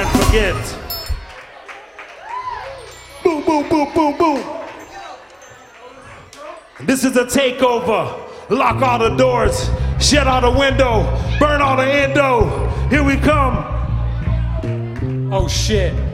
can't forget. Boom, boom, boom, boom, boom. This is a takeover. Lock all the doors, shut all the window, burn all the endo. Here we come. Oh shit.